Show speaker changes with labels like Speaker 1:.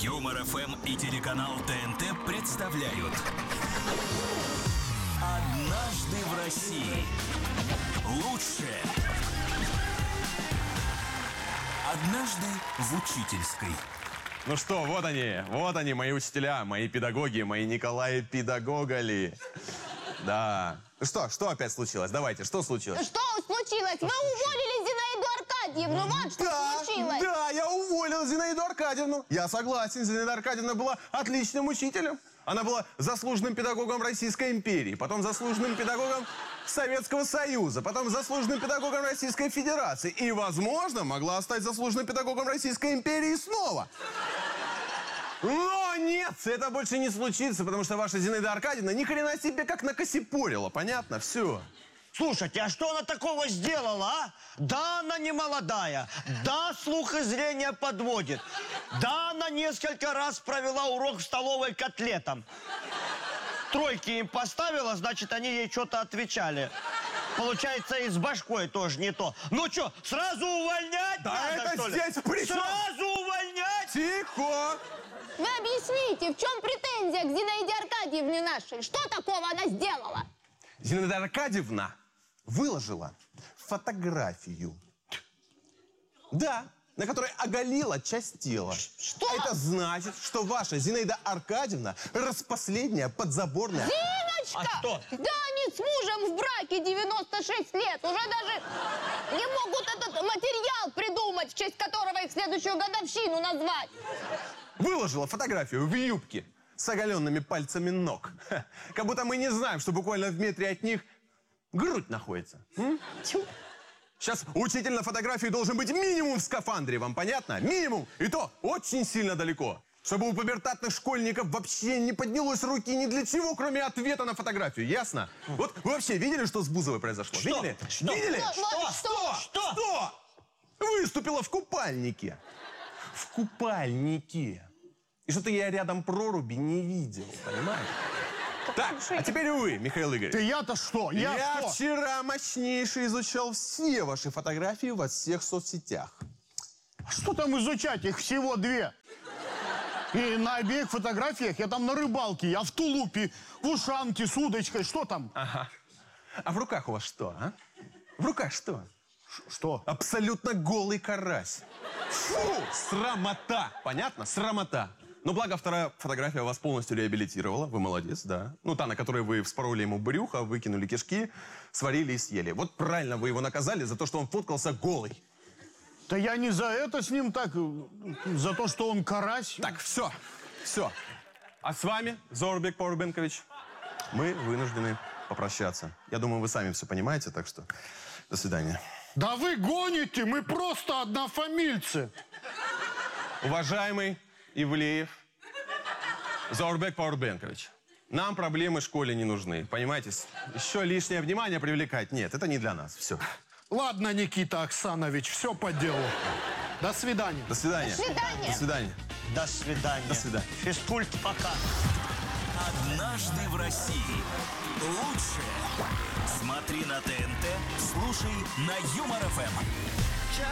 Speaker 1: Юмор ФМ и телеканал ТНТ представляют «Однажды в России». Лучшее. Однажды в учительской.
Speaker 2: Ну что, вот они, мои учителя, мои педагоги, мои Николаи Педагогали. Да. Что опять случилось? Давайте, что случилось?
Speaker 3: Что случилось? Вы уволили Зинаиду Аркадьевну, вот что случилось.
Speaker 2: Да, я уволил Зинаиду Аркадьевну. Я согласен, Зинаида Аркадьевна была отличным учителем. Она была заслуженным педагогом Российской империи, потом заслуженным педагогом Советского Союза, потом заслуженным педагогом Российской Федерации и, возможно, могла стать заслуженным педагогом Российской империи снова. Но нет, это больше не случится, потому что ваша Зинаида Аркадьевна ни хрена себе как накосипорила, понятно? Все.
Speaker 4: Слушайте, а что она такого сделала, а? Да, она не молодая. Да, слух и зрение подводит. Да, она несколько раз провела урок в столовой котлетом. Тройки им поставила, значит, они ей что-то отвечали. Получается, и с башкой тоже не то. Ну что, сразу увольнять
Speaker 2: Да
Speaker 4: надо,
Speaker 2: это
Speaker 4: что ли?
Speaker 2: здесь при чем?
Speaker 4: Сразу увольнять?
Speaker 2: Тихо!
Speaker 3: Вы объясните, в чем претензия к Зинаиде Аркадьевне нашей? Что такого она сделала?
Speaker 2: Зинаида Аркадьевна выложила фотографию. Да, на которой оголила часть тела.
Speaker 3: Что?
Speaker 2: Это значит, что ваша Зинаида Аркадьевна распоследняя подзаборная.
Speaker 3: Зиночка!
Speaker 4: А что?
Speaker 3: Да они с мужем в браке 96 лет. Уже даже не могут этот материал придумать, в честь которого их следующую годовщину назвать.
Speaker 2: Выложила фотографию в юбке с оголенными пальцами ног. Ха, как будто мы не знаем, что буквально в метре от них грудь находится. Сейчас учитель на фотографии должен быть минимум в скафандре, вам понятно? Минимум. И то очень сильно далеко. Чтобы у пубертатных школьников вообще не поднялось руки ни для чего, кроме ответа на фотографию. Ясно? Вот вы вообще видели, что с Бузовой произошло?
Speaker 4: Что?
Speaker 2: Видели?
Speaker 4: Что?
Speaker 2: Видели?
Speaker 3: Что?
Speaker 2: Выступила в купальнике. В купальнике. И что-то я рядом проруби не видел, понимаешь? Так, а теперь вы, Михаил Игоревич.
Speaker 5: Ты я-то что?
Speaker 2: Я
Speaker 5: что?
Speaker 2: вчера мощнейше изучал все ваши фотографии во всех соцсетях.
Speaker 5: Что там изучать? Их всего 2. И на обеих фотографиях я там на рыбалке, я в тулупе, в ушанке с удочкой. Что там?
Speaker 2: Ага. А в руках у вас что, а? В руках что?
Speaker 5: Что?
Speaker 2: Абсолютно голый карась. Фу, срамота. Понятно? Срамота. Но благо вторая фотография вас полностью реабилитировала. Вы молодец, да. Ну, та, на которой вы вспороли ему брюхо, выкинули кишки, сварили и съели. Вот правильно вы его наказали за то, что он фоткался голый.
Speaker 5: Да я не за это с ним так, за то, что он карась.
Speaker 2: Так, все. А с вами, Зорбек Порубенкович, мы вынуждены попрощаться. Я думаю, вы сами все понимаете, так что до свидания.
Speaker 5: Да вы гоните, мы просто однофамильцы.
Speaker 2: Уважаемый Ивлеев Зорбек Порубенкович, нам проблемы в школе не нужны, понимаете? Еще лишнее внимание привлекать нет, это не для нас, все.
Speaker 5: Ладно, Никита Оксанович, все по делу. До свидания.
Speaker 2: До свидания.
Speaker 3: До свидания.
Speaker 2: До свидания.
Speaker 4: До свидания.
Speaker 2: До свидания.
Speaker 4: Физкульт пока.
Speaker 1: «Однажды в России». Лучшее. Смотри на ТНТ, слушай на Юмор ФМ.